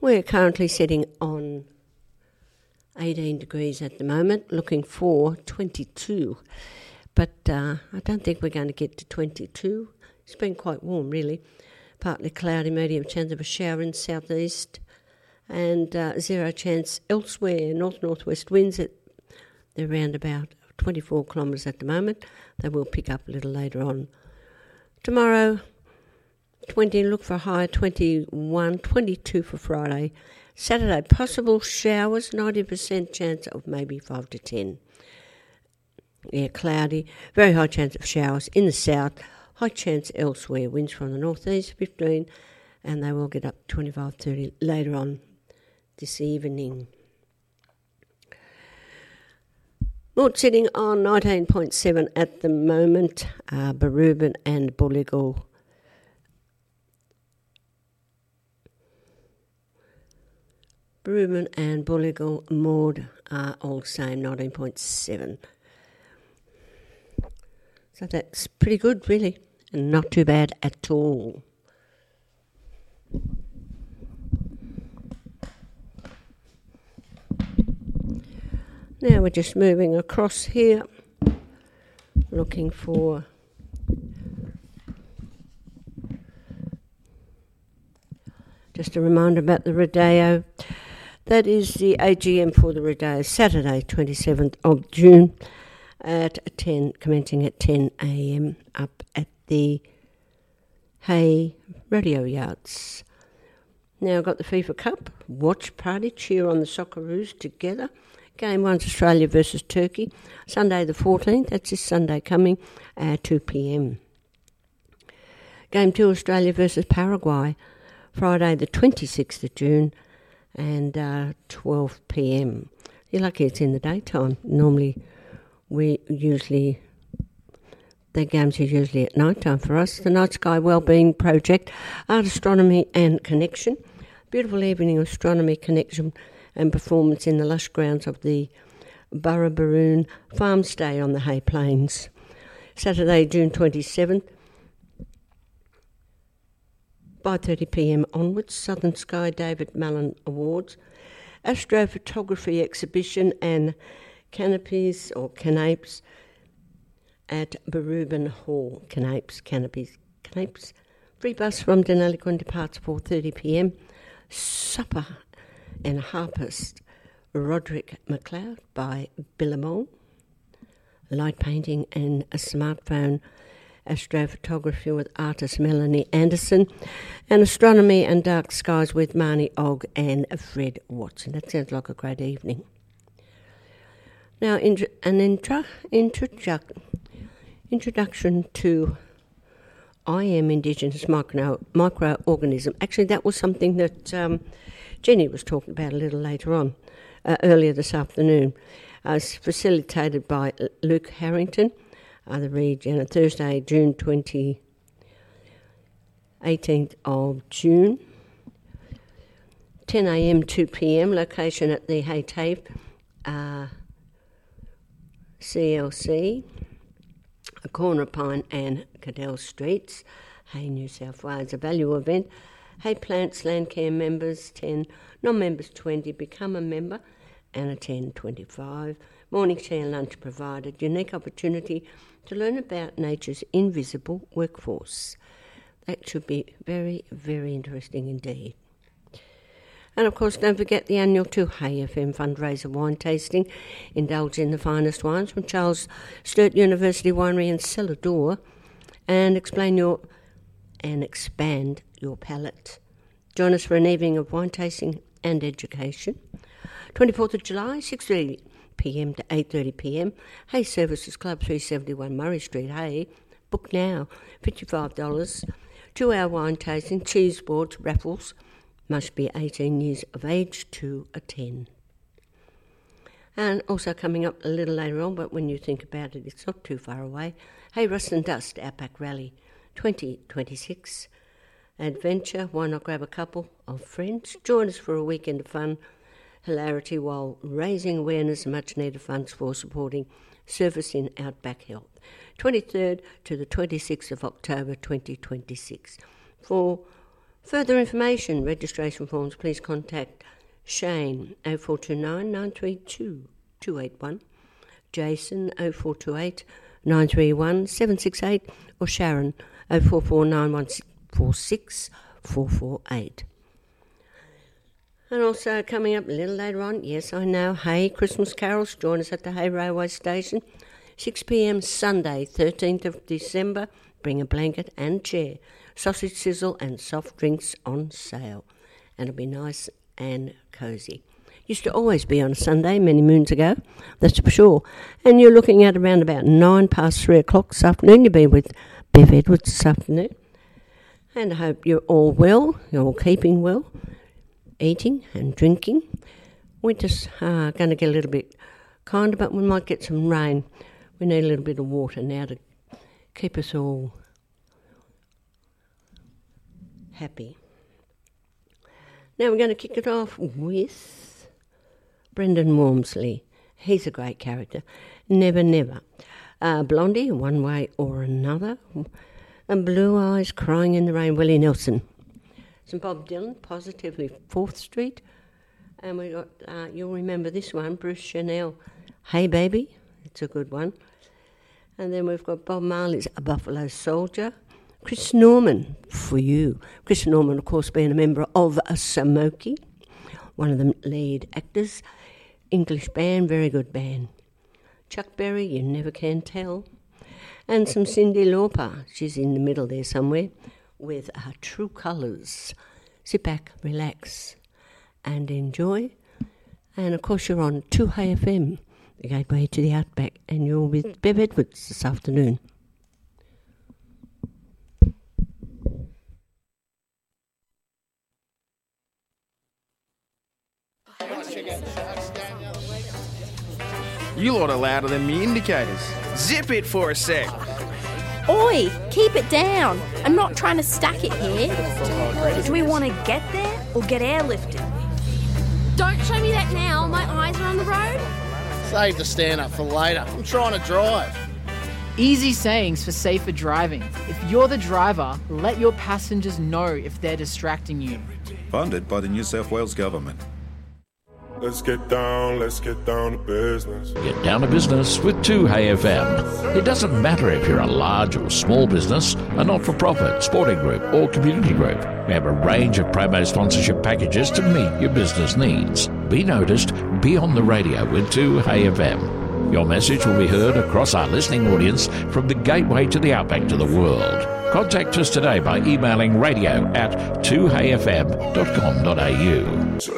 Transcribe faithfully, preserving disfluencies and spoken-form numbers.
We're currently sitting on eighteen degrees at the moment, looking for twenty-two. But uh, I don't think we're going to get to twenty-two. It's been quite warm, really. Partly cloudy, medium chance of a shower in southeast, and uh, zero chance elsewhere. North-northwest winds, at, they're around about twenty-four kilometres at the moment. They will pick up a little later on. Tomorrow, twenty, look for a high, twenty-one, twenty-two for Friday. Saturday, possible showers, ninety percent chance of maybe five to ten. Yeah, cloudy, very high chance of showers in the south, high chance elsewhere. Winds from the northeast, fifteen, and they will get up to twenty-five, thirty later on this evening. Mort sitting on nineteen point seven at the moment, uh, Barubin and Buligal. Barubin and Buligal Maud are all the same, nineteen point seven. So that's pretty good, really, and not too bad at all. Now we're just moving across here, looking for just a reminder about the Rodeo. That is the A G M for the Rodeo, Saturday, twenty-seventh of June at ten, commencing at ten a.m. up at the Hay Rodeo Yards. Now I've got the FIFA Cup, watch party, cheer on the Socceroos together. Game one's Australia versus Turkey, Sunday the fourteenth, that's this Sunday coming at two p.m. Game two, Australia versus Paraguay, Friday the twenty-sixth of June and uh, twelve p.m. You're lucky it's in the daytime. Normally we usually, the games are usually at night time for us. The Night Sky Wellbeing Project, Art Astronomy and Connection, beautiful evening astronomy connection and performance in the lush grounds of the Burrabaroon Farm Stay on the Hay Plains. Saturday, June twenty-seventh, five thirty p.m. onwards, Southern Sky David Mullen Awards, astrophotography exhibition and canopies or canapes at Barubin Hall. Canapes, canopies, canapes. Free bus from Denaliquin departs four thirty p.m. Supper and harpist Roderick McLeod by Billamol. Light painting and a smartphone astrophotography with artist Melanie Anderson, and astronomy and dark skies with Marnie Ogg and Fred Watson. That sounds like a great evening. Now, in, an intra, introduc, introduction to I Am Indigenous micro, microorganism. Actually, that was something that um, Jenny was talking about a little later on, uh, earlier this afternoon. Uh, it's facilitated by Luke Harrington, uh, the region, on Thursday, June twentieth, eighteenth of June, ten a.m. two p.m, location at the Hay Tape uh, C L C, Corner Pine and Cadell Streets, Hay, New South Wales. A value event. Hay Plants Landcare members ten, non-members twenty, become a member and attend twenty-five. Morning tea and lunch provided. Unique opportunity to learn about nature's invisible workforce. That should be very, very interesting indeed. And of course, don't forget the annual two Hay F M fundraiser wine tasting. Indulge in the finest wines from Charles Sturt University Winery in Celador and explain your and expand your palate. Join us for an evening of wine tasting and education. twenty-fourth of July, six thirty p.m. to eight thirty p.m. Hay Services Club, three seventy-one Murray Street, Hay. Book now, fifty-five dollars. Two-hour wine tasting, cheese boards, raffles. Must be eighteen years of age to attend. And also coming up a little later on, but when you think about it, it's not too far away. Hay Rust and Dust Outback Rally twenty twenty-six. Adventure, why not grab a couple of friends? Join us for a weekend of fun, hilarity, while raising awareness and much needed funds for supporting service in Outback Health. twenty-third to the twenty-sixth of October twenty twenty-six. For Further information, registration forms, please contact Shane oh four two nine, nine three two, two eight one, Jason oh four two eight, nine three one, seven six eight, or Sharon oh four four nine one four six four four eight. And also coming up a little later on, yes, I know, Hay Christmas carols. Join us at the Hay Railway Station, six p.m. Sunday, thirteenth of December. Bring a blanket and chair. Sausage sizzle and soft drinks on sale. And it'll be nice and cosy. Used to always be on a Sunday many moons ago, that's for sure. And you're looking at around about nine past three o'clock this afternoon. You'll be with Bev Edwards this afternoon. And I hope you're all well, you're all keeping well, eating and drinking. Winter's uh, going to get a little bit kinder, but we might get some rain. We need a little bit of water now to keep us all happy. Now we're going to kick it off with Brendan Walmsley. He's a great character. Never, never. Uh, Blondie, One Way or Another. And Blue Eyes, Crying in the Rain, Willie Nelson. Some Bob Dylan, Positively fourth Street. And we got, uh, you'll remember this one, Bruce Chanel, Hey Baby. It's a good one. And then we've got Bob Marley's A Buffalo Soldier. Chris Norman, For You. Chris Norman, of course, being a member of a Samoki, one of the lead actors. English band, very good band. Chuck Berry, You Never Can Tell. And some Cyndi Lauper, she's in the middle there somewhere, with her True Colours. Sit back, relax, and enjoy. And, of course, you're on two Hay F M, the gateway to the Outback, and you're with Bev Edwards this afternoon. You lot are louder than me indicators. Zip it for a sec. Oi, keep it down. I'm not trying to stack it here. Do we want to get there or get airlifted? Don't show me that now. My eyes are on the road. Save the stand-up for later. I'm trying to drive. Easy sayings for safer driving. If you're the driver, let your passengers know if they're distracting you. Funded by the New South Wales Government. Let's get down, let's get down to business. Get down to business with two Hay F M. It doesn't matter if you're a large or small business, a not-for-profit, sporting group or community group. We have a range of promo sponsorship packages to meet your business needs. Be noticed, be on the radio with two Hay F M. Your message will be heard across our listening audience from the gateway to the outback to the world. Contact us today by emailing radio at two hay f m dot com dot a u.